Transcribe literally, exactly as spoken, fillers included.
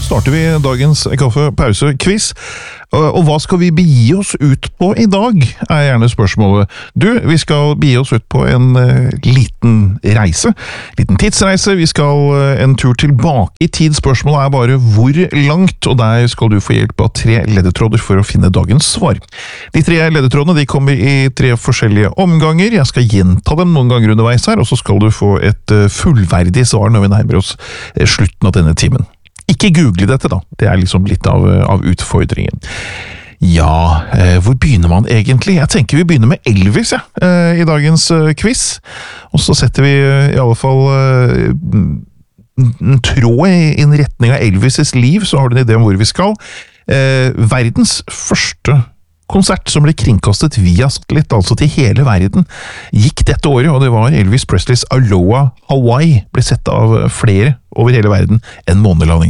starter vi dagens kaffepause-quiz. Og hva skal vi begi oss ut på i dag, er gjerne spørsmålet. Du, vi skal begi oss ut på en uh, liten reise, liten tidsreise. Vi skal uh, en tur tilbake i tid. Spørsmålet er bare hvor langt, og der skal du få hjelp av tre ledetråder for å finne dagens svar. De tre ledetrådene de kommer i tre forskjellige omganger. Jeg skal gjenta dem noen ganger underveis her, og så skal du få et uh, fullverdig svar når vi nærmer oss uh, slutten av denne timen. Ikke google dette da, det er liksom litt av, av utfordringen. Ja, eh, hvor begynner man egentlig? Jeg tenker vi begynner med Elvis, ja, eh, i dagens eh, quiz. Og så setter vi eh, i alle fall eh, en tråd i en retning av Elvis' liv, så har du en idé om hvor vi skal. Eh, verdens første konsert som ble kringkastet via satellitt, altså til hele verden, gikk dette året, og det var Elvis Presleys Aloha Hawaii, ble sett av flere over hele verden, en månelanding.